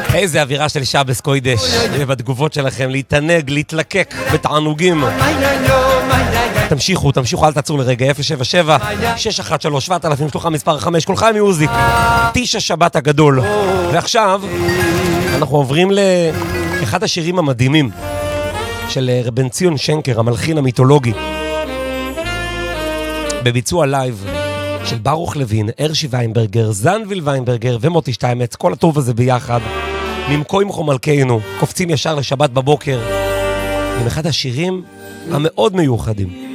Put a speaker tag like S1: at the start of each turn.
S1: איזה אווירה של שבס קוידש, ובתגובות שלכם להתענג, להתלקק בתענוגים. תמשיכו, אל תעצרו לרגע. 077-613-7000, שלוחה מספר 5, כל חיים מיוזיק, טיש השבת הגדול. ועכשיו אנחנו עוברים לאחד השירים המדהימים של רבן ציון שנקר, המלחין המיתולוגי, בביצוע לייב של ברוך לוין, ארשי ויינברגר, זנביל ויינברגר ומוטי שטיימץ. כל הטוב הזה ביחד, ממקוי מחו מלכנו, קופצים ישר לשבת בבוקר עם אחד השירים המאוד מיוחדים.